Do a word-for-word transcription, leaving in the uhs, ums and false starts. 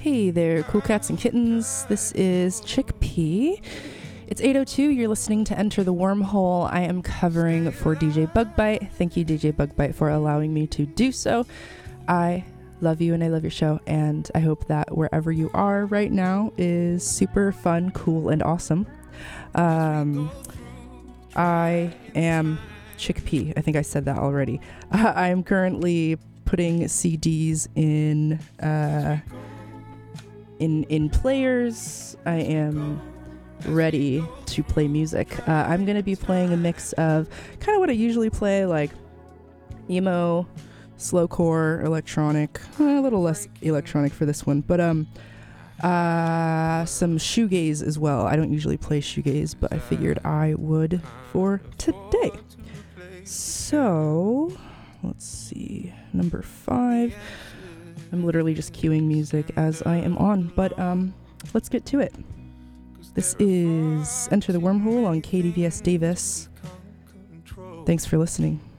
Hey there, cool cats and kittens. This is Chickpea. It's eight oh two. You're listening to Enter the Wormhole. I am covering for D J Bugbite. Thank you, D J Bugbite, for allowing me to do so. I love you and I love your show, and I hope that wherever you are right now is super fun, cool, and awesome. Um, I am Chickpea. I think I said that already. Uh, I am currently putting C Ds in uh, in in players. I am ready to play music. Uh, I'm going to be playing a mix of kind of what I usually play, like emo, slowcore, electronic, a little less electronic for this one, but um, uh, some shoegaze as well. I don't usually play shoegaze, but I figured I would for today. So, let's see, number five. I'm literally just cueing music as I am on, but um, let's get to it. This is Enter the Wormhole on K D V S Davis. Thanks for listening.